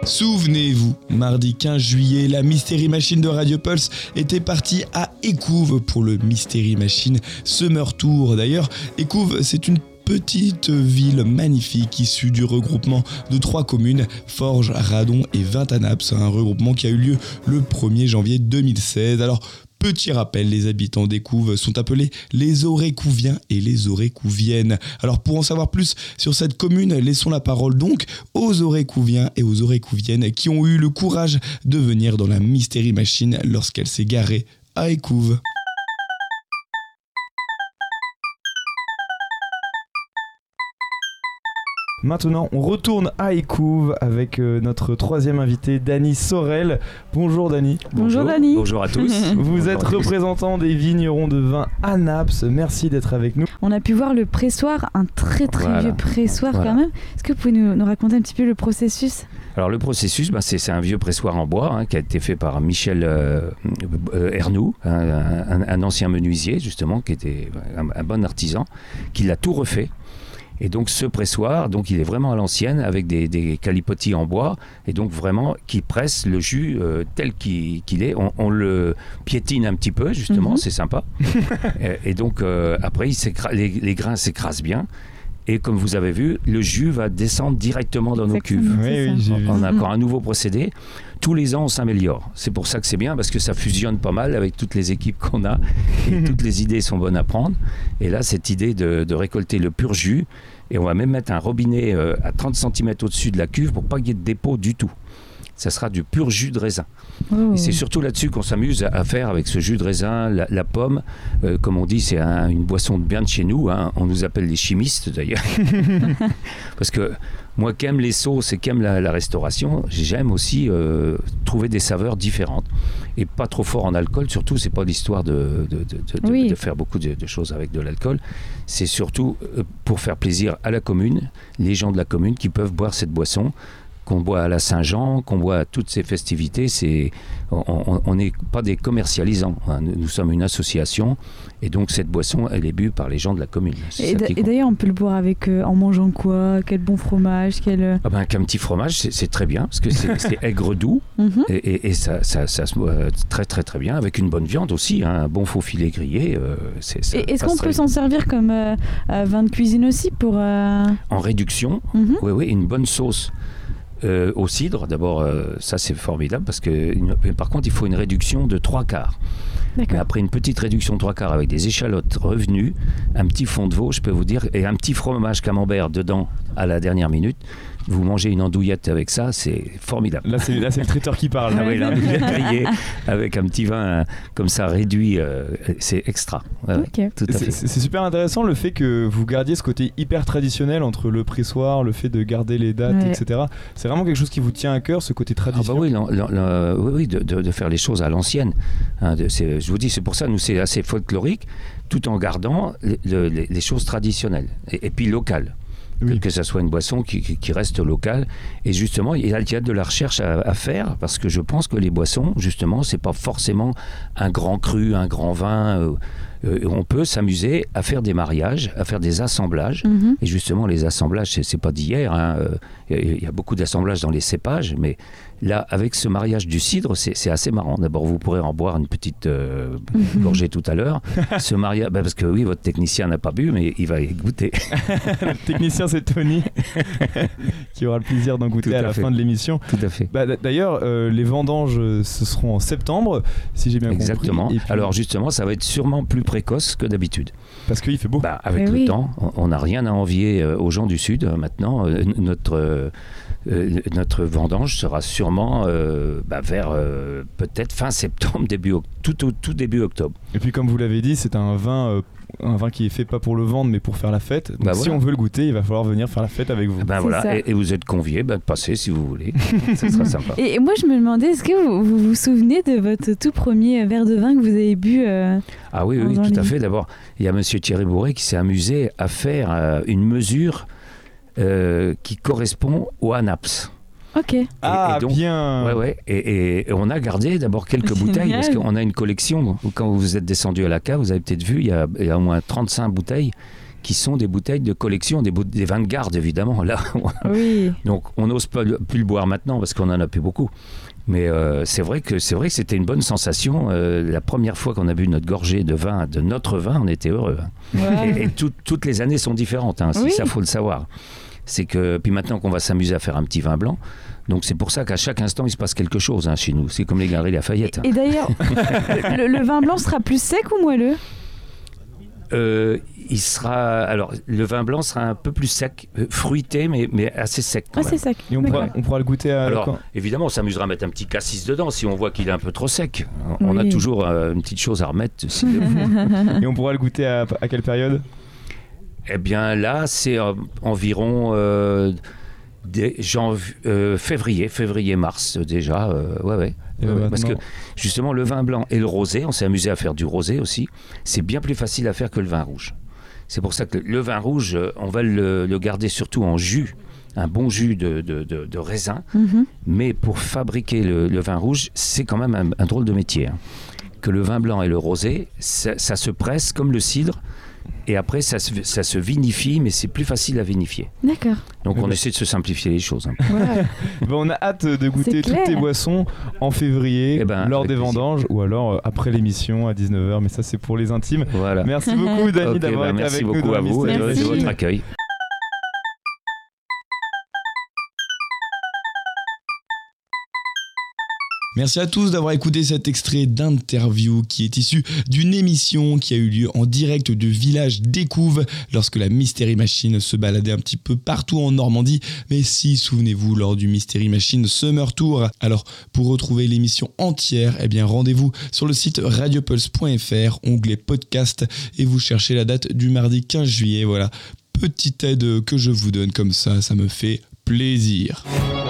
Souvenez-vous, mardi 15 juillet, la Mystery Machine de Radio Pulse était partie à Écouves pour le Mystery Machine Summer Tour. D'ailleurs, Écouves, c'est une petite ville magnifique issue du regroupement de 3 communes, Forges, Radon et Vintanaps, un regroupement qui a eu lieu le 1er janvier 2016. Alors, petit rappel, les habitants d'Écouves sont appelés les Aurécouviens et les Aurécouviennes. Alors pour en savoir plus sur cette commune, laissons la parole donc aux Aurécouviens et aux Aurécouviennes qui ont eu le courage de venir dans la Mystery Machine lorsqu'elle s'est garée à Écouves. Maintenant, on retourne à Écouves avec notre troisième invité, Dany Sorel. Bonjour Dany. Bonjour Dany. Bonjour à tous. Vous êtes représentant des vignerons de vin à Naps. Merci d'être avec nous. On a pu voir le pressoir, un très vieux pressoir quand même. Est-ce que vous pouvez nous raconter un petit peu le processus ? Alors le processus, c'est un vieux pressoir en bois qui a été fait par Michel Ernoux, un ancien menuisier justement, qui était un bon artisan, qui l'a tout refait. Et donc ce pressoir, donc il est vraiment à l'ancienne avec des calipotis en bois et donc vraiment qui presse le jus tel qu'il est. On le piétine un petit peu justement, c'est sympa. et donc après les grains s'écrasent bien. Et comme vous avez vu, le jus va descendre directement dans nos cuves. On a encore un nouveau procédé. Tous les ans, on s'améliore. C'est pour ça que c'est bien, parce que ça fusionne pas mal avec toutes les équipes qu'on a. Et toutes les idées sont bonnes à prendre. Et là, cette idée de récolter le pur jus, et on va même mettre un robinet à 30 cm au-dessus de la cuve pour pas qu'il y ait de dépôt du tout. Ça sera du pur jus de raisin. Et c'est surtout là-dessus qu'on s'amuse à faire avec ce jus de raisin, la pomme. Comme on dit, c'est une boisson bien de chez nous. On nous appelle les chimistes d'ailleurs. Parce que moi qui aime les sauces et qui aime la restauration, j'aime aussi trouver des saveurs différentes. Et pas trop fort en alcool, surtout, c'est pas l'histoire de faire beaucoup de choses avec de l'alcool. C'est surtout pour faire plaisir à la commune, les gens de la commune qui peuvent boire cette boisson, qu'on boit à la Saint-Jean, qu'on boit à toutes ces festivités. On n'est pas des commercialisants. Nous sommes une association et donc cette boisson, elle est bue par les gens de la commune. Et d'ailleurs, on peut le boire avec, en mangeant quoi ? Quel bon fromage Qu'un petit fromage, c'est très bien parce que c'est aigre doux et ça se boit très très très bien avec une bonne viande aussi, un bon faux filet grillé. Est-ce qu'on peut s'en servir comme vin de cuisine aussi pour En réduction, oui, une bonne sauce. Au cidre, d'abord, ça c'est formidable parce que, par contre, il faut une réduction de 3/4. Mais après une petite réduction de 3/4 avec des échalotes revenues, un petit fond de veau, je peux vous dire, et un petit fromage camembert dedans à la dernière minute, vous mangez une andouillette avec ça, c'est formidable. Là, c'est le traiteur qui parle. Ah oui, l'andouillette grillée avec un petit vin comme ça réduit, c'est extra. Tout à fait. C'est super intéressant le fait que vous gardiez ce côté hyper traditionnel entre le pressoir, le fait de garder les dates, etc. C'est vraiment quelque chose qui vous tient à cœur, ce côté traditionnel. Oui, de faire les choses à l'ancienne. Je vous dis, c'est pour ça, nous, c'est assez folklorique, tout en gardant les choses traditionnelles et puis locales. Que ça soit une boisson qui reste locale. Et justement, il y a de la recherche à faire parce que je pense que les boissons, justement, c'est pas forcément un grand cru, un grand vin. On peut s'amuser à faire des mariages, à faire des assemblages. Et justement, les assemblages, c'est pas d'hier. Il y a beaucoup d'assemblages dans les cépages, mais là, avec ce mariage du cidre, c'est assez marrant. D'abord, vous pourrez en boire une petite gorgée tout à l'heure. Ce mariage, parce que oui, votre technicien n'a pas bu, mais il va y goûter. Le technicien, c'est Tony, qui aura le plaisir d'en goûter à la fin de l'émission. Tout à fait. D'ailleurs, les vendanges, ce seront en septembre, si j'ai bien compris. Exactement. Puis... Alors justement, ça va être sûrement plus précoce que d'habitude. Parce qu'il fait beau. Avec le temps, on n'a rien à envier aux gens du Sud. Maintenant, notre vendange sera sûrement vers peut-être fin septembre, tout début octobre. Et puis comme vous l'avez dit, c'est un vin qui est fait pas pour le vendre mais pour faire la fête. Donc si on veut le goûter, il va falloir venir faire la fête avec vous. Et vous êtes conviés de passer si vous voulez. Ça sera sympa. Et moi je me demandais, est-ce que vous vous souvenez de votre tout premier verre de vin que vous avez bu Ah oui, tout à fait. D'abord, il y a monsieur Thierry Bourret qui s'est amusé à faire une mesure qui correspond au Anaps. Ok. Et donc, bien. Et on a gardé d'abord quelques bouteilles parce qu'on a une collection. Quand vous êtes descendu à la cave, vous avez peut-être vu, il y a au moins 35 bouteilles qui sont des bouteilles de collection, des vins de garde évidemment. Là, oui. Donc on n'ose plus le boire maintenant parce qu'on en a plus beaucoup. Mais c'est vrai que c'était une bonne sensation. La première fois qu'on a bu notre gorgée de vin, de notre vin, on était heureux. Ouais. Et toutes les années sont différentes, hein, Oui. ça faut le savoir. C'est que puis maintenant qu'on va s'amuser à faire un petit vin blanc, donc c'est pour ça qu'à chaque instant il se passe quelque chose hein, chez nous. C'est comme les Galeries Lafayette. Et d'ailleurs, le vin blanc sera plus sec ou moelleux ? Le vin blanc sera un peu plus sec, fruité, mais assez sec. Quand même. C'est sec. Et on pourra le goûter à... Alors, évidemment, on s'amusera à mettre un petit cassis dedans si on voit qu'il est un peu trop sec. On a toujours une petite chose à remettre. Et on pourra le goûter à quelle période ? Eh bien, là, c'est environ février-mars déjà. Ouais. Parce que justement, le vin blanc et le rosé, on s'est amusé à faire du rosé aussi. C'est bien plus facile à faire que le vin rouge. C'est pour ça que le vin rouge, on va le garder surtout en jus, un bon jus de raisin. Mm-hmm. Mais pour fabriquer le vin rouge, c'est quand même un drôle de métier. Hein. Que le vin blanc et le rosé, ça se presse comme le cidre. Et après, ça se vinifie, mais c'est plus facile à vinifier. D'accord. Donc, on essaie de se simplifier les choses. Hein. Ouais. On a hâte de goûter toutes tes boissons en février, lors des vendanges, ou alors après l'émission à 19h. Mais ça, c'est pour les intimes. Voilà. Merci beaucoup, Dany, d'avoir été avec nous. Merci beaucoup à vous de votre accueil. Merci à tous d'avoir écouté cet extrait d'interview qui est issu d'une émission qui a eu lieu en direct du village d'Écouves lorsque la Mystery Machine se baladait un petit peu partout en Normandie. Mais si, souvenez-vous, lors du Mystery Machine Summer Tour. Alors, pour retrouver l'émission entière, rendez-vous sur le site radiopulse.fr, onglet podcast, et vous cherchez la date du mardi 15 juillet. Voilà, petite aide que je vous donne comme ça me fait plaisir.